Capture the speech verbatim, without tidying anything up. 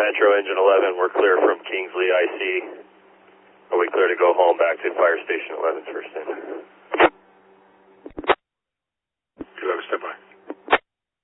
Metro Engine eleven, we're clear from Kingsley I C. Are we clear to go home back to Fire Station eleven, first